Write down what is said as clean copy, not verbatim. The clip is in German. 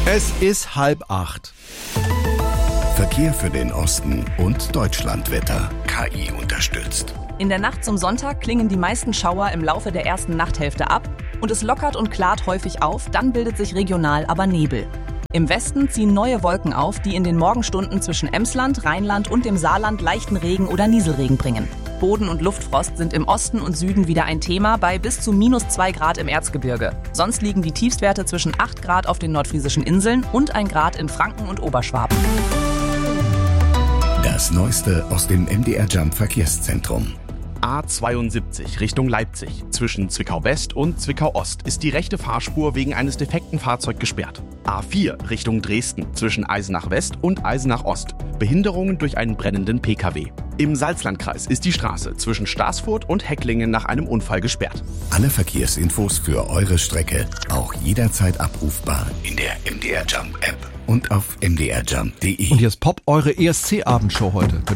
Es ist 7:30. Verkehr für den Osten und Deutschlandwetter. KI unterstützt. In der Nacht zum Sonntag klingen die meisten Schauer im Laufe der ersten Nachthälfte ab und es lockert und klart häufig auf, dann bildet sich regional aber Nebel. Im Westen ziehen neue Wolken auf, die in den Morgenstunden zwischen Emsland, Rheinland und dem Saarland leichten Regen oder Nieselregen bringen. Boden- und Luftfrost sind im Osten und Süden wieder ein Thema bei bis zu -2 Grad im Erzgebirge. Sonst liegen die Tiefstwerte zwischen 8 Grad auf den nordfriesischen Inseln und 1 Grad in Franken und Oberschwaben. Das Neueste aus dem MDR Jump Verkehrszentrum. A72 Richtung Leipzig. Zwischen Zwickau West und Zwickau Ost ist die rechte Fahrspur wegen eines defekten Fahrzeugs gesperrt. A4 Richtung Dresden. Zwischen Eisenach West und Eisenach Ost. Behinderungen durch einen brennenden PKW. Im Salzlandkreis ist die Straße zwischen Staßfurt und Hecklingen nach einem Unfall gesperrt. Alle Verkehrsinfos für eure Strecke auch jederzeit abrufbar in der MDR Jump App und auf mdrjump.de. Und hier ist Pop, eure ESC-Abendshow heute mit